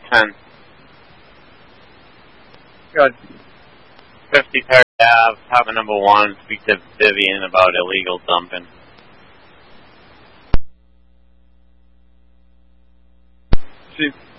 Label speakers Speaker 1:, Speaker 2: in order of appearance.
Speaker 1: 10.
Speaker 2: Good.
Speaker 1: 50 Perry Ave, apartment number 1, speak to Vivian about illegal dumping.
Speaker 2: She